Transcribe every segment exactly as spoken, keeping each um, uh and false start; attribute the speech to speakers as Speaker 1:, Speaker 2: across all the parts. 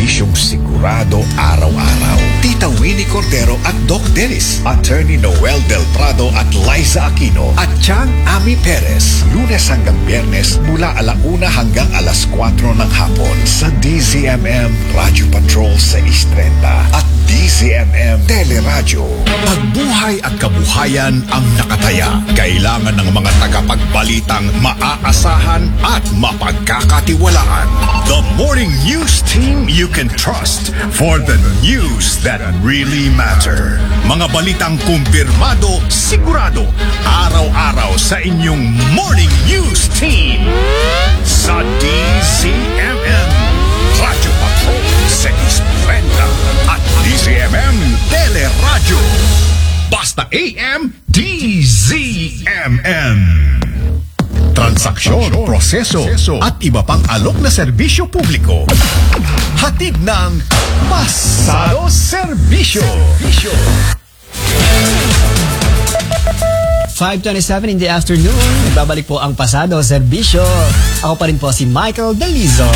Speaker 1: serbisyong sigurado araw-araw. Tita Winnie Cordero at Doc Dennis, Attorney Noel Del Prado at Liza Aquino at Chang Ami Perez. Lunes hanggang Biyernes mula alauna hanggang alas kwatro ng hapon sa D Z M M Radio Patrol six thirty at D Z M M Teleradyo. Pagbuhay at kabuhayan ang nakataya. Kailangan ng mga tagapagbalitang maaasahan at mapagkakatiwalaan. The Morning News Team you can trust for the news that really matter. Mga balitang kumpirmado, sigurado, araw-araw sa inyong Morning News Team sa D Z M M Radio Patrol six thirty at D Z M M Teleradyo. Basta A M D Z M M. Transaksyon, proseso, at iba pang alok na serbisyo publiko. Hatid ng Pasado Serbisyo.
Speaker 2: five twenty-seven in the afternoon. Nagbabalik po ang Pasado Serbisyo. Ako pa rin po si Michael Dalizo.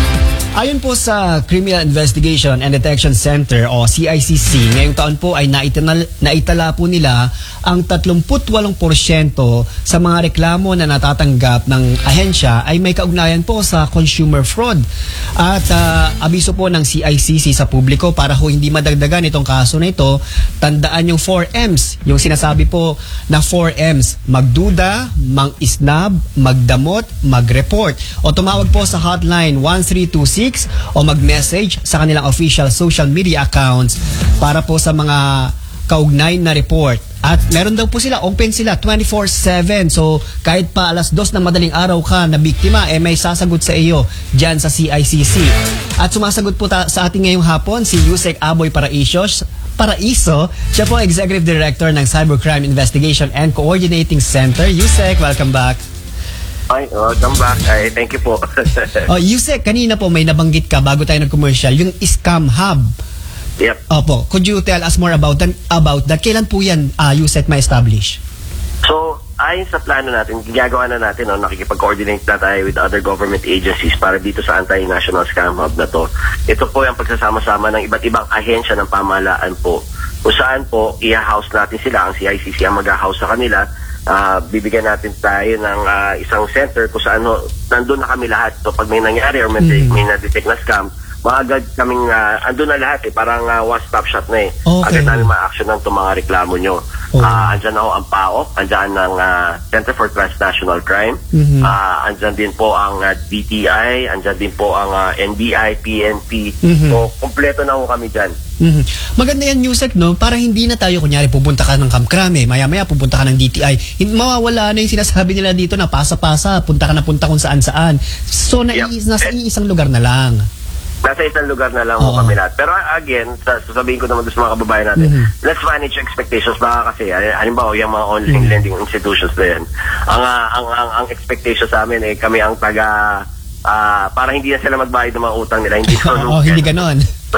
Speaker 2: Ayon po sa Criminal Investigation and Detection Center o C I C C, ngayong taon po ay naitanal, naitala po nila ang thirty-eight percent sa mga reklamo na natatanggap ng ahensya ay may kaugnayan po sa consumer fraud. At uh, abiso po ng C I C C sa publiko para ho hindi madagdagan itong kaso na ito, tandaan yung four M's. Yung sinasabi po na four M's, magduda, mang-isnab, magdamot, mag-report. O tumawag po sa hotline one three two six o mag-message sa kanilang official social media accounts para po sa mga kaugnay na report. At meron daw po sila, open sila twenty-four seven. So kahit pa alas dos ng madaling araw ka na biktima, eh may sasagot sa iyo dyan sa C I C C. At sumasagot po ta- sa ating ngayong hapon si Yusek Aboy Paraisos. Paraiso, siya po Executive Director ng Cybercrime Investigation and Coordinating Center. Yusek, welcome back.
Speaker 3: Hi, welcome back. Ay, thank you po.
Speaker 2: Oh, Yusek, kanina po may nabanggit ka bago tayo nag-commercial, yung Scam Hub.
Speaker 3: Yep.
Speaker 2: Opo, could you tell us more about that? About that? Kailan po yan, uh, Yusek, ma-establish?
Speaker 3: So, ayon sa plano natin, ginagawa na natin, no, nakikipag-coordinate na tayo with other government agencies para dito sa Anti-National Scam Hub na to. Ito po yung pagsasama-sama ng iba't ibang ahensya ng pamahalaan po. Kung saan po, i-house natin sila, ang C I C C ang mag-house sa kanila. Uh, bibigyan natin tayo ng uh, isang center kung saan no, nandun na kami lahat. So pag may nangyari or may, mm. may na-detect na scam, maagad kaming uh, andun na lahat eh. Parang uh, one-stop shop na eh.
Speaker 2: Okay.
Speaker 3: Agad namin ma-action ng itong mga reklamo nyo. Oh. Uh, andyan na ho ang P A O, andyan ng uh, Center for Transnational Crime. Mm-hmm. Uh, andyan din po ang uh, D T I, andyan din po ang uh, N B I, P N P. Mm-hmm. So kompleto na ho kami dyan.
Speaker 2: Mm-hmm. Maganda yan, Yusek, no? Para hindi na tayo, kunyari, pupunta ka ng Kamkrame, maya-maya pupunta ka ng D T I, mawawala na yung sinasabi nila dito na pasa-pasa, punta ka na punta kung saan-saan. So, na yep. nasa eh, isang lugar na lang.
Speaker 3: Nasa isang lugar na lang ho kami lahat. Pero again, sasabihin ko naman doon sa mga kababayan natin, mm-hmm. let's manage expectations. Baka kasi, halimbawa, yung mga online mm-hmm. lending institutions na yan, ang, ang, ang, ang expectation sa amin, eh, kami ang taga, uh, para hindi na sila magbayad ng mga utang nila. Hindi
Speaker 2: Oo, hindi ganon.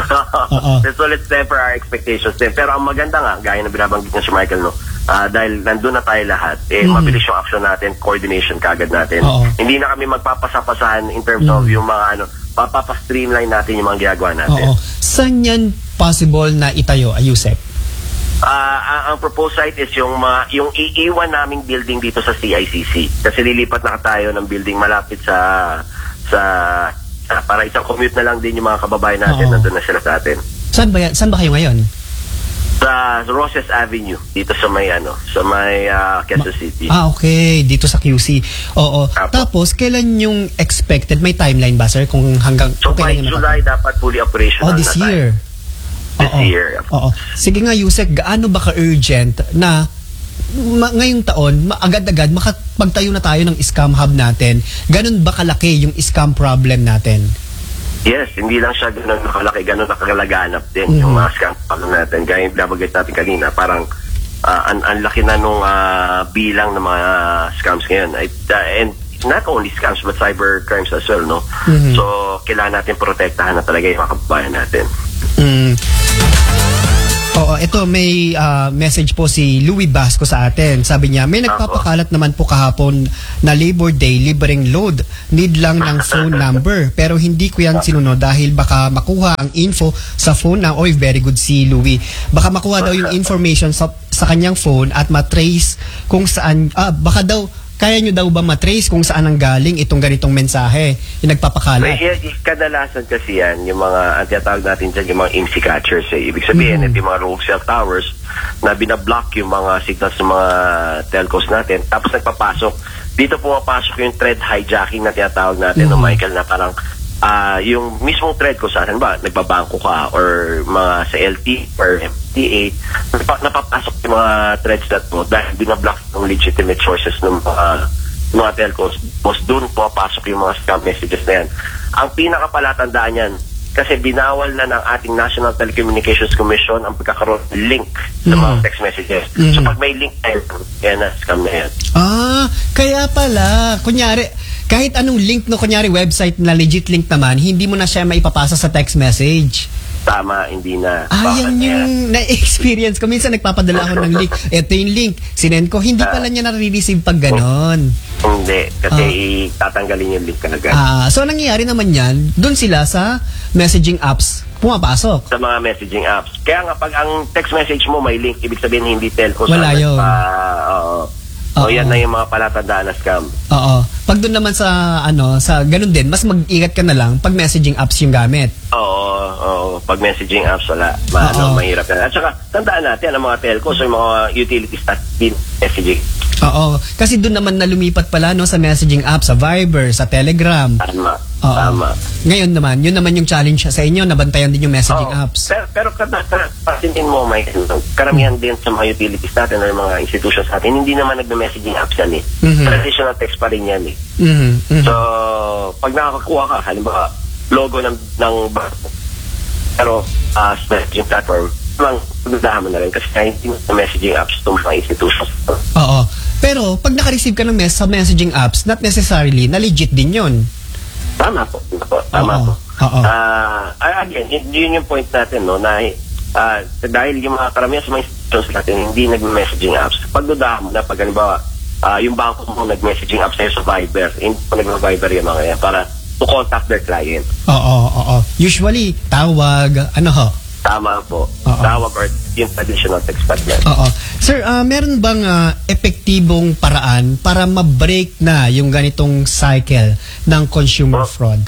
Speaker 3: So let's temper our expectations din. Pero ang maganda nga, gaya na binabanggit niya si Michael, no, uh, dahil nandun na tayo lahat, eh, mm-hmm. mabilis yung action natin, coordination kagad natin. Uh-oh. Hindi na kami magpapasapasahan in terms mm-hmm. of yung mga ano, papapa-streamline natin yung mga ginagawa natin.
Speaker 2: Oo. Saan yan possible na itayo, Yusek?
Speaker 3: Uh, ang, ang proposed site is yung uh, yung iiwan naming building dito sa C I C C. Kasi lilipat na tayo ng building malapit sa sa uh, para isang commute na lang din yung mga kababayan natin. Oo. Nandun na sila sa atin.
Speaker 2: Saan ba yan? Saan ba kayo ngayon?
Speaker 3: Sa Roses Avenue, dito sa may ano, sa may uh, Quezon City.
Speaker 2: Ah, okay, dito sa Q C. Oo. Apo. Tapos kailan yung expected, may timeline ba, sir, kung hanggang
Speaker 3: so by July dapat fully operational.
Speaker 2: Oh, this
Speaker 3: na
Speaker 2: year.
Speaker 3: This
Speaker 2: Oo.
Speaker 3: year.
Speaker 2: Oo. Sige nga, Yusek, gaano ba ka-urgent na ma- ngayong taon, ma- agad-agad makapagtayo na tayo ng scam hub natin? Ganun ba kalaki yung scam problem natin?
Speaker 3: Yes, hindi lang siya ganun nakalaki, ganun nakakalaganap din mm-hmm. yung mga scam problem natin. Gaya yung nabanggit natin kanina, parang uh, ang, ang laki na nung uh, bilang ng mga scams ngayon. I, uh, and not only scams but cyber crimes as well, no? Mm-hmm. So, kailangan natin protektahan na talaga yung mga kababayan natin.
Speaker 2: Mm. Oo, ito may ah, message po si Louis Basco sa atin. Sabi niya, may nagpapakalat naman po kahapon na Labor Day, libreng load. Need lang ng phone number. Pero hindi ko yan sinunod dahil baka makuha ang info sa phone na, oy, very good si Louis. Baka makuha daw yung information sa, sa kanyang phone at matrace kung saan, ah, baka daw, kaya nyo daw ba matrace kung saan ang galing itong ganitong mensahe, yung nagpapakalat?
Speaker 3: May, kadalasan kasi yan, yung mga, ang tinatawag natin dyan, yung mga I M S I catchers. Eh. Ibig sabihin, mm-hmm. ito yung mga rogue cell towers na binablock yung mga signals ng mga telcos natin. Tapos nagpapasok. Dito pumapasok yung thread hijacking na tinatawag natin, mm-hmm. no, Michael, na parang uh, yung mismong thread ko saan ba, nagbabangko ka or mga sa L T or M T A, napapasok yung mga threads that mo dahil binablock ng legitimate sources ng mga, mga telcos. Tapos doon pumapasok yung mga scam messages na yan. Ang pinakapalatandaan yan, kasi binawal na ng ating National Telecommunications Commission ang pagkakaroon ng link sa mga text messages. Mm-hmm. So pag may link na yan, na scam na yan.
Speaker 2: Ah, kaya pala. Kunyari, kahit anong link, no, kunyari website na legit link naman, hindi mo na siya maipapasa sa text message.
Speaker 3: Tama, hindi na.
Speaker 2: Ah, yan yung na-experience ko. Minsan nagpapadala ako ng link. Ito yung link. Sinend ko. Hindi pala niya nare-receive pag ganon.
Speaker 3: Hindi. Kasi uh, tatanggalin yung link agad.
Speaker 2: Ah, so nangyayari naman yan, dun sila sa messaging apps pumapasok.
Speaker 3: Sa mga messaging apps. Kaya nga pag ang text message mo may link, ibig sabihin hindi telco.
Speaker 2: Wala yun.
Speaker 3: Uh, So, yan na yung mga palatandaan na scam.
Speaker 2: Oo. Pag doon naman sa, ano, sa ganun din, mas mag-ingat ka na lang pag messaging apps yung gamit.
Speaker 3: Oo, oo. Pag messaging apps, wala. Ma- ano, mahirap na. At saka, tandaan natin, ang mga telco, so yung mga utilities at din messaging.
Speaker 2: Oo. Kasi doon naman na lumipat pala, no, sa messaging apps, sa Viber, sa Telegram.
Speaker 3: Tama.
Speaker 2: Oo.
Speaker 3: Tama.
Speaker 2: Ngayon naman, yun naman yung challenge sa inyo, nabantayan din yung messaging
Speaker 3: Oo.
Speaker 2: apps.
Speaker 3: Pero, pero pasintin mo, Mike, karamihan din sa mga utilities natin or mga institutions natin, hindi naman nagme-messaging apps yan eh.
Speaker 2: Mm-hmm.
Speaker 3: Traditional text pa rin yan eh.
Speaker 2: Mm-hmm. Mm-hmm.
Speaker 3: So, pag nakakakuha ka, halimbawa, logo ng, ng pero uh, messaging platform, lang, pagdadahan mo na rin kasi kahit hindi na messaging apps itong mga institutions.
Speaker 2: Oo. Pero, pag naka-receive ka ng mes- sa messaging apps, not necessarily, na legit din yun.
Speaker 3: Tama po. Tama
Speaker 2: Oo.
Speaker 3: po.
Speaker 2: Oo.
Speaker 3: Uh, again, yun, yun yung point natin, no, na uh, dahil yung mga karamihan sa mga institutions natin hindi nag-messaging apps. Pagdudahan mo na, pag halimbawa, uh, yung bangko mo nag-messaging apps sa'yo sa Viber, hindi po nag-Viber yung mga yan para to contact their client.
Speaker 2: Oo, oo. Usually, tawag, ano ho?
Speaker 3: Tama po.
Speaker 2: Oo.
Speaker 3: Tawag or yung traditional text message.
Speaker 2: Oo. Sir, uh, meron bang uh, epektibong paraan para ma-break na yung ganitong cycle ng consumer
Speaker 3: Oh.
Speaker 2: fraud?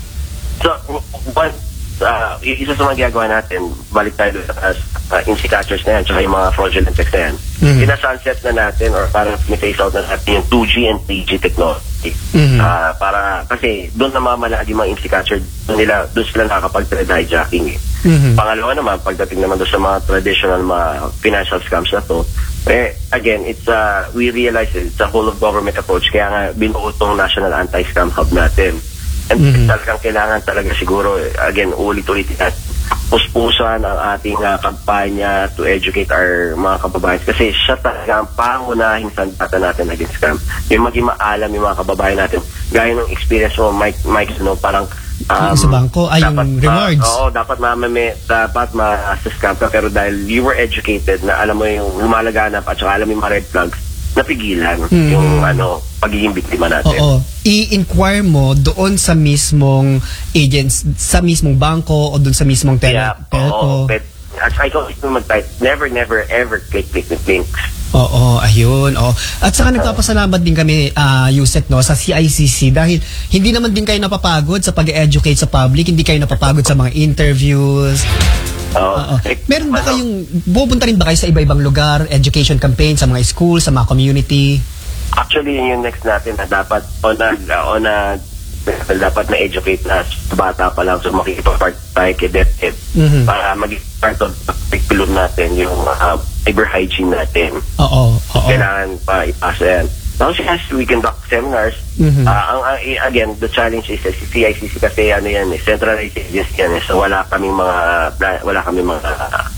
Speaker 3: So, one, uh, isa sa mga ginagawa natin, balik tayo sa uh, I M S I catchers na yan, tsaka yung mga fraudulent text na yan.
Speaker 2: Mhm.
Speaker 3: Pina-sunset na natin or parang may-face out na natin yung two G and three G technology.
Speaker 2: Mhm.
Speaker 3: Uh, para, kasi doon namamalagi mga I M S I catcher, doon nila, doon sila nakakapag-thread hijacking eh.
Speaker 2: Mhm.
Speaker 3: Pangalawa naman, pagdating naman doon sa mga traditional mga financial scams na to, eh, again, it's uh, we realize it's a whole of government approach. Kaya nga, binuo itong National Anti-Scam Hub natin. And
Speaker 2: Mhm.
Speaker 3: talagang kailangan talaga siguro, again, ulit-ulitin natin, puspusan ang ating uh, kampanya to educate our mga kababayan. Kasi siya talaga ang pangunahing sandata natin against scam. Yung maging maalam yung mga kababayan natin. Gaya ng experience mo, Mike, Mike no, parang
Speaker 2: Um, sa bangko ay yung
Speaker 3: dapat,
Speaker 2: rewards.
Speaker 3: Uh, oo, dapat mamame, dapat ma-scam ka, pero dahil you were educated na alam mo yung lumalaganap at saka alam mo yung mga red flags, napigilan
Speaker 2: Hmm.
Speaker 3: yung ano, pagiging biktima natin.
Speaker 2: Oo. I-inquire mo doon sa mismong agents, sa mismong bangko o doon sa mismong tele-
Speaker 3: Yeah,
Speaker 2: telco.
Speaker 3: oo, but at saka ikaw ito mag-type, never, never, ever click, click, click links.
Speaker 2: Oo, ayun. Oo. At saka nagpapasalamat din kami, uh, Yusek, no, sa C I C C dahil hindi naman din kayo napapagod sa pag-educate sa public, hindi kayo napapagod sa mga interviews.
Speaker 3: Oo.
Speaker 2: Oo. Meron ba kayong, pupunta rin ba kayo sa iba-ibang lugar, education campaign sa mga school, sa mga community?
Speaker 3: Actually, yun yung next natin na dapat on a, on a dapat na-educate na sa bata pa lang so makikipag-part tayo kay DepEd
Speaker 2: Mhm.
Speaker 3: para maging part of the curriculum natin yung uh, cyber hygiene natin.
Speaker 2: Oo, oo.
Speaker 3: Kailangan pa ipasa yan. Now, yes, we conduct seminars.
Speaker 2: Mhm.
Speaker 3: Uh, ang, ang, again, the challenge is uh, C I C C kasi ano yan eh, centralized agency yan eh. So wala kaming mga, wala kaming mga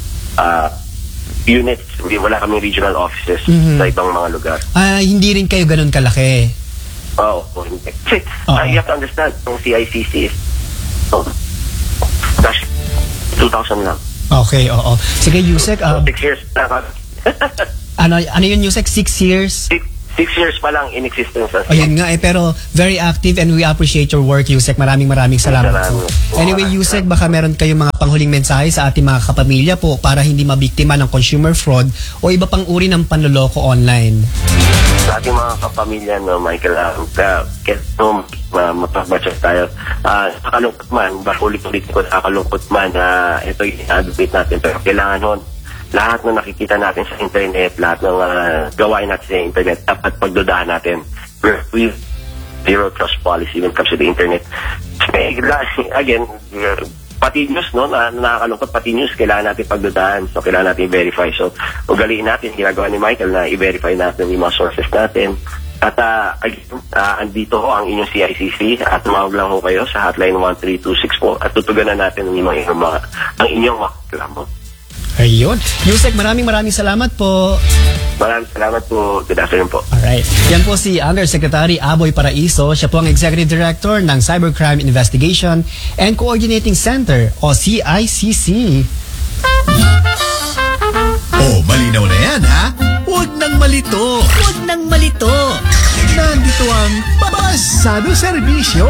Speaker 3: uh, units, wala kaming regional offices
Speaker 2: Mhm.
Speaker 3: sa ibang mga lugar.
Speaker 2: Ah, hindi rin kayo ganun kalaki.
Speaker 3: Oo, oh, hindi. Kasi,
Speaker 2: Oo.
Speaker 3: uh, you have to understand, yung C I C C is, oh, gosh, two thousand lang.
Speaker 2: Okay, oo. Sige, Yusek.
Speaker 3: So,
Speaker 2: Um,
Speaker 3: six years na ako.
Speaker 2: ano, ano yun, Yusek? Six years?
Speaker 3: six, six years pa lang in existence.
Speaker 2: Ayun nga eh, pero very active and we appreciate your work, Yusek. Maraming maraming salamat po.
Speaker 3: Salamat.
Speaker 2: Anyway, Yusek, baka meron kayong mga panghuling mensahe sa ating mga kapamilya po para hindi mabiktima ng consumer fraud o iba pang uri ng panloloko online.
Speaker 3: Sa ating mga kapamilya, no, Michael, uh, uh, no, uh, mapag-budget tayo. Uh, nakalungkot man, baka ulit-ulit ko nakalungkot man, uh, ito yung advocate natin, pero kailangan nun, lahat ng nakikita natin sa internet, lahat ng uh, gawain natin sa internet, dapat pagdudahan natin. We zero trust policy when it comes to the internet. Again, pati news, no, na nakakalungkot, pati news, kailangan natin pagdudahan. So, kailangan natin i-verify. So, ugaliin natin, ginagawa ni Michael na i-verify natin yung mga sources natin. At uh, uh, andito ho ang inyong C I C C at tumawag lang ho kayo sa hotline one three two six po at tutuganan natin ang inyong mga, ang inyong mga reklamo.
Speaker 2: Ayun. Yusek, maraming maraming salamat po.
Speaker 3: Maraming salamat po. Good afternoon po.
Speaker 2: Alright. Yan po si Undersecretary Aboy Paraiso. Siya po ang Executive Director ng Cybercrime Investigation and Coordinating Center o C I C C.
Speaker 1: Oh, malinaw na yan, ha? Huwag nang malito.
Speaker 2: Huwag nang malito.
Speaker 1: Nandito ang Pasado Serbisyo.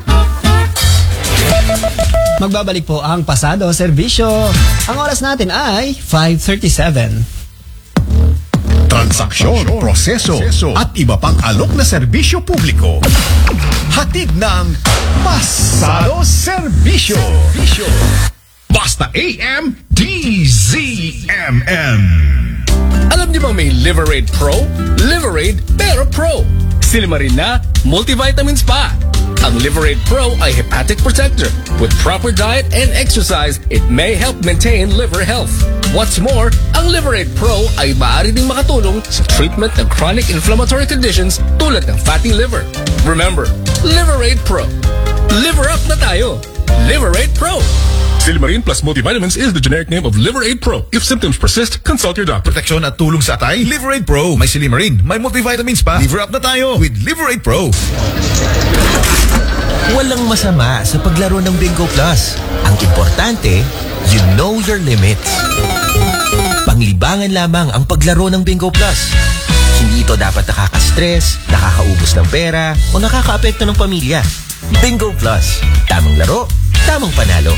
Speaker 2: Magbabalik po ang Pasado Serbisyo. Ang oras natin ay five thirty-seven.
Speaker 1: Transaksyon, proseso, at iba pang alok na serbisyo publiko. Hatid ng Pasado Serbisyo. Basta A M D Z M M.
Speaker 4: Alam niyo bang may Liverade Pro? Liverade pero Pro. Silimarin na, multivitamins pa. Ang Liverade Pro ay hepatic protector. With proper diet and exercise, it may help maintain liver health. What's more, ang Liverade Pro ay maaari ding makatulong sa treatment ng chronic inflammatory conditions tulad ng fatty liver. Remember, Liverade Pro. Liver up na tayo. Liverade Pro. Silimarin plus multivitamins is the generic name of Liverade Pro. If symptoms persist, consult your doctor.
Speaker 5: Proteksyon at tulong sa atay, Liverade Pro. May Silimarin, may multivitamins pa. Liver up na tayo with Liverade Pro.
Speaker 6: Walang masama sa paglaro ng Bingo Plus. Ang importante, you know your limits. Panglibangan lamang ang paglaro ng Bingo Plus. Hindi ito dapat nakaka-stress, nakakaubos ng pera, o nakaka-apekto ng pamilya. Bingo Plus. Tamang laro, tamang panalo.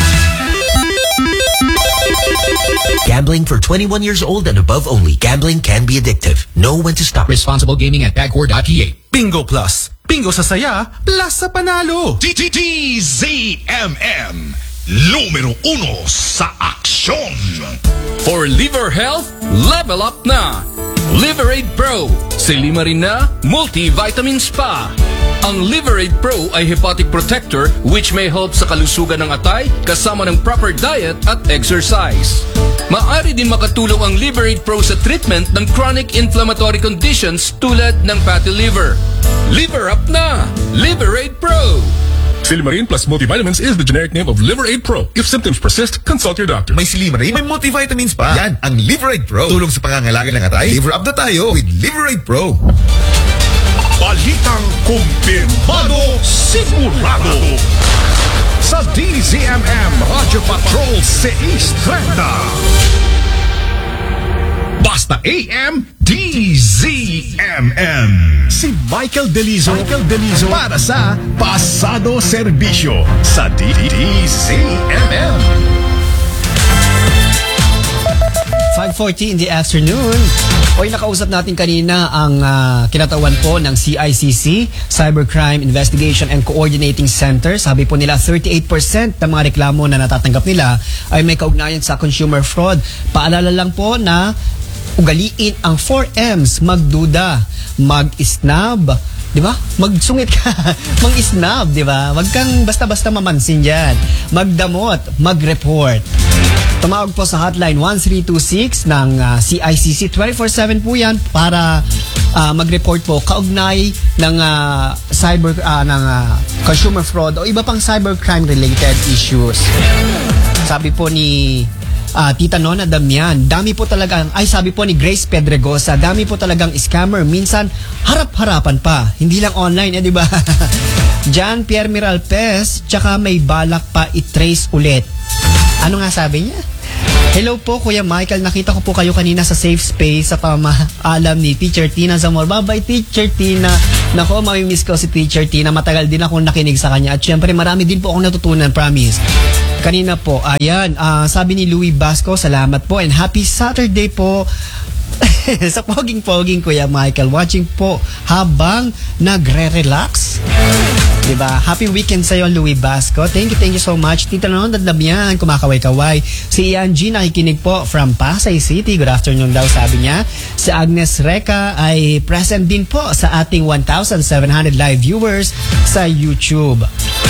Speaker 6: Gambling for twenty-one years old and above only. Gambling can be addictive. Know when to stop.
Speaker 4: Responsible gaming at bagcore dot p a.
Speaker 5: Bingo Plus. Bingo sa saya, plus sa panalo.
Speaker 1: D D Z M M. Numero uno sa aksyon.
Speaker 4: For liver health, level up na. Liverade Pro. Silimarin na, multivitamins pa. Ang Liverade Pro ay hepatic protector which may help sa kalusugan ng atay kasama ng proper diet at exercise. Maaari din makatulong ang Liverade Pro sa treatment ng chronic inflammatory conditions tulad ng fatty liver. Liver up na! Liverade Pro! Silimarin plus multivitamins is the generic name of Liverade Pro. If symptoms persist, consult your doctor.
Speaker 5: May Silimarin, may multivitamins pa. Yan, ang Liverade Pro. Tulong sa pangangalaga ng atay. Liver up na tayo with Liverade Pro.
Speaker 1: Balitang kumpirmado, sigurado. Sa D Z M M Radio Patrol six thirty. Basta A M D Z M M. Si Michael Delizo, Michael Delizo para sa Pasado Serbisyo sa D D Z M M.
Speaker 2: five forty in the afternoon. Oy, nakausap natin kanina ang uh, kinatawan po ng C I C C, Cybercrime Investigation and Coordinating Center. Sabi po nila thirty-eight percent ng mga reklamo na natatanggap nila ay may kaugnayan sa consumer fraud. Paalala lang po na ugaliin ang four M's, magduda, mag-snab, di ba? Magsungit ka, mag-snab, di ba? Wag kang basta-basta mamansin dyan. Magdamot, mag-report. Tumawag po sa hotline one three two six ng uh, C I C C. twenty-four seven po yan para uh, mag-report po kaugnay ng uh, cyber uh, ng uh, consumer fraud o iba pang cybercrime related issues. Sabi po ni uh, Tita Nona Damian, dami po talaga, ay sabi po ni Grace Pedregosa, dami po talagang scammer. Minsan harap-harapan pa, hindi lang online, eh, di ba? Jan Pierre Miralpes, tsaka may balak pa i-trace ulit. Ano nga sabi niya? Hello po, Kuya Michael. Nakita ko po kayo kanina sa safe space sa pamaalam ni Teacher Tina Zamor. Bye-bye, Teacher Tina. Nako, mamimiss ko si Teacher Tina. Matagal din akong nakinig sa kanya. At syempre, marami din po akong natutunan, promise. Kanina po, ayan, uh, sabi ni Louie Basco, salamat po and happy Saturday po. Sa poging-poging, Kuya Michael, watching po habang nagre-relax. Diba? Happy weekend sa'yo, Louie Basco. Thank you, thank you so much. Tita Noon, dadlab yan, kumakaway-kaway. Si Ian G, nakikinig po from Pasay City. Good afternoon daw, sabi niya. Si Agnes Reca ay present din po sa ating one thousand seven hundred live viewers sa YouTube.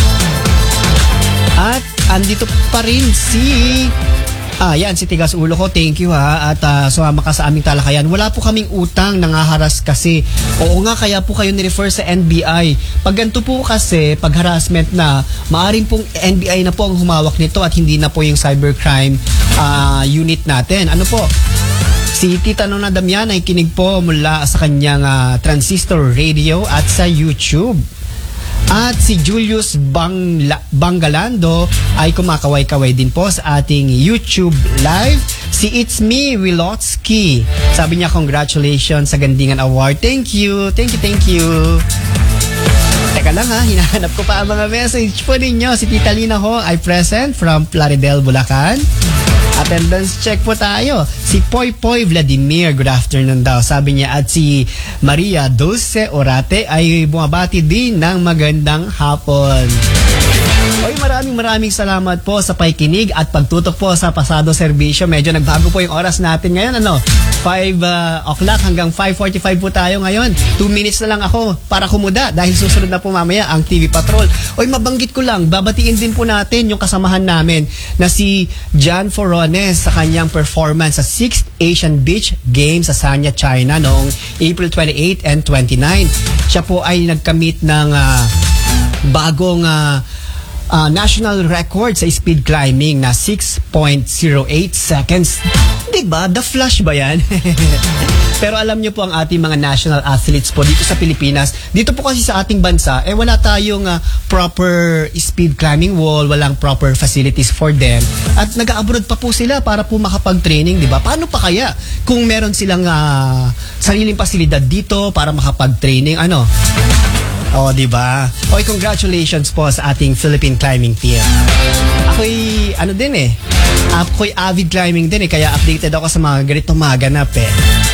Speaker 2: At andito pa rin si... Ah, yan, si Tigas Ulo ko. Thank you ha. At uh, sumama ka sa aming talakayan. Wala po kaming utang, nangaharas kasi. Oo nga, kaya po kayo ni-refer sa N B I. Pag ganito po kasi, pag harassment na, maaring pong N B I na po ang humawak nito at hindi na po yung cybercrime uh, unit natin. Ano po? Si Tita Nona Damian ay kinig po mula sa kanyang uh, transistor radio at sa YouTube. At si Julius Bangla, Bangalando ay kumakaway-kaway din po sa ating YouTube live. Si It's Me Wilotsky, sabi niya congratulations sa Gandingan Award. Thank you, thank you, thank you. Teka lang ha, hinahanap ko pa ang mga message po ninyo. Si Tita Lina ho ay present from Plaridel, Bulacan. Attendance check po tayo. Si Poy Poy Vladimir, good afternoon daw, sabi niya. At si Maria Dulce Orate ay bumabati din ng magandang hapon. Oy, maraming maraming salamat po sa pakikinig at pagtutok po sa pasado serbisyo. Medyo nagbago po yung oras natin ngayon. Ano? five uh, o'clock hanggang five forty-five po tayo ngayon. two minutes na lang ako para kumuda dahil susunod na po mamaya ang T V Patrol. Oy, mabanggit ko lang, babatiin din po natin yung kasamahan namin na si John Forones sa kanyang performance sa sixth Asian Beach Games sa Sanya, China noong April twenty-eight and twenty-nine. Siya po ay nagkamit ng uh, bagong uh, uh, national record sa speed climbing na six point zero eight seconds. Diba? The Flash ba yan? Pero alam nyo po ang ating mga national athletes po dito sa Pilipinas. Dito po kasi sa ating bansa, eh wala tayong uh, proper speed climbing wall, walang proper facilities for them. At nag-abroad pa po sila para po makapag-training, di ba? Paano pa kaya kung meron silang uh, sariling pasilidad dito para makapag-training? Ano? Oh, di ba? Oy, congratulations po sa ating Philippine climbing team. Ako'y ano din eh. Ako'y avid climbing din eh, kaya updated ako sa mga ganito mga ganap eh.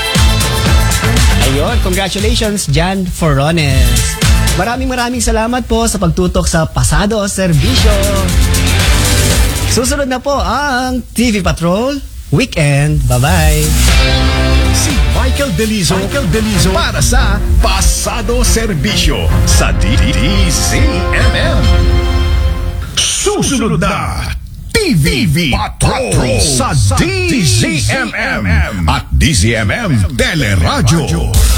Speaker 2: Ayun, congratulations Jan Forones. Maraming maraming salamat po sa pagtutok sa Pasado Serbisyo. Susunod na po ang T V Patrol Weekend. Bye-bye.
Speaker 1: Si Michael Delizo, Michael Delizo para sa Pasado Serbisyo sa D D Z M M. Susunod na T V Patrol sa D Z M M at D Z M M Teleradyo.